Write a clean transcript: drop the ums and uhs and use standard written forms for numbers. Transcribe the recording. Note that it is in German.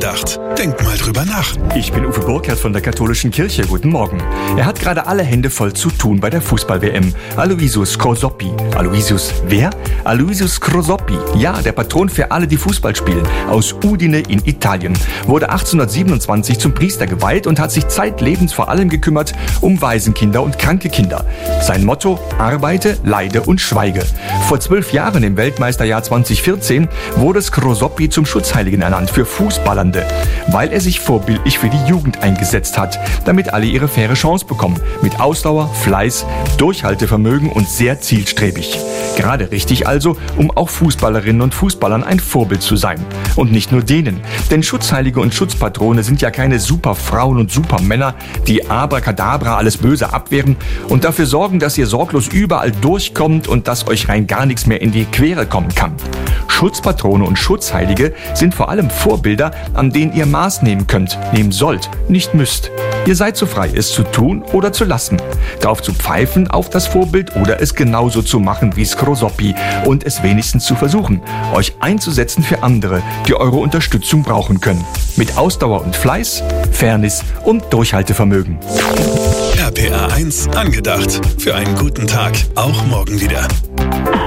angedacht. Denk mal drüber nach. Ich bin Uwe Burkhardt von der Katholischen Kirche. Guten Morgen. Er hat gerade alle Hände voll zu tun bei der Fußball-WM. Aloysius Krosoppi. Aloysius wer? Aloysius Krosoppi. Ja, der Patron für alle, die Fußball spielen. Aus Udine in Italien. Wurde 1827 zum Priester geweiht und hat sich zeitlebens vor allem gekümmert um Waisenkinder und kranke Kinder. Sein Motto: Arbeite, leide und schweige. Vor 12 Jahren im Weltmeisterjahr 2014 wurde Krosoppi zum Schutzheiligen ernannt für Fußballernde, weil er sich vorbildlich für die Jugend eingesetzt hat, damit alle ihre faire Chance bekommen. Mit Ausdauer, Fleiß, Durchhaltevermögen und sehr zielstrebig. Gerade richtig also, um auch Fußballerinnen und Fußballern ein Vorbild zu sein. Und nicht nur denen, denn Schutzheilige und Schutzpatrone sind ja keine Superfrauen und Supermänner, die abracadabra alles Böse abwehren und dafür sorgen, dass ihr sorglos überall durchkommt und dass euch rein gar nichts mehr in die Quere kommen kann. Schutzpatrone und Schutzheilige sind vor allem Vorbilder, an denen ihr Maß nehmen könnt, nehmen sollt, nicht müsst. Ihr seid so frei, es zu tun oder zu lassen, drauf zu pfeifen auf das Vorbild oder es genauso zu machen wie Krosoppi und es wenigstens zu versuchen, euch einzusetzen für andere, die eure Unterstützung brauchen können. Mit Ausdauer und Fleiß, Fairness und Durchhaltevermögen. RPA 1 angedacht. Für einen guten Tag. Auch morgen wieder.